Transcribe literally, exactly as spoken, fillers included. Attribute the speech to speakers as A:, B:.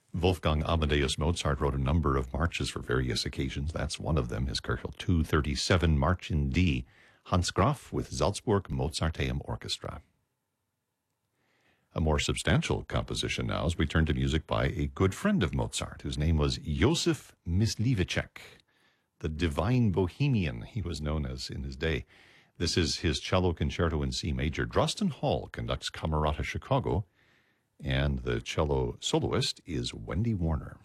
A: Wolfgang Amadeus Mozart wrote a number of marches for various occasions. That's one of them, his Köchel two thirty-seven March in D. Hans Graf with Salzburg Mozarteum Orchestra. A more substantial composition now as we turn to music by a good friend of Mozart, whose name was Josef Mysliveček, the Divine Bohemian, he was known as in his day. This is his cello concerto in C major. Drosten Hall conducts Camerata Chicago, and the cello soloist is Wendy Warner.